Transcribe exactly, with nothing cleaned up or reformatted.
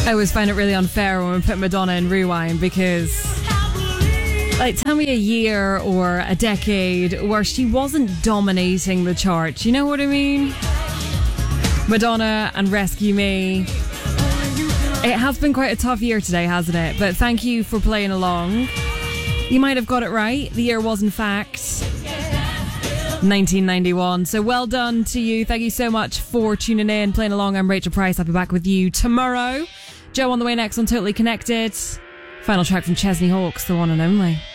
I always find it really unfair when we put Madonna in Rewind because, like, tell me a year or a decade where she wasn't dominating the charts. You know what I mean? Madonna and Rescue Me. It has been quite a tough year today, hasn't it? But thank you for playing along. You might have got it right. The year was, in fact, nineteen ninety-one. So well done to you. Thank you so much for tuning in, playing along. I'm Rachel Price. I'll be back with you tomorrow. Joe on the way next on Totally Connected. Final track from Chesney Hawkes, the one and only.